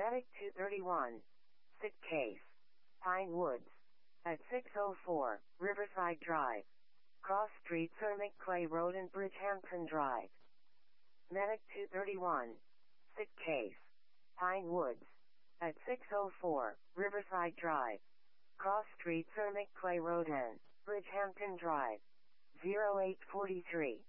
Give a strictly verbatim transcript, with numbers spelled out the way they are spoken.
Medic two thirty-one. Sick case. Pine Woods. At six oh four, Riverside Drive. Cross Street, Sir McClay Road and Bridgehampton Drive. Medic two thirty-one. Sick case. Pine Woods. At six oh four, Riverside Drive. Cross Street, Sir McClay Road and Bridgehampton Drive. zero eight four three.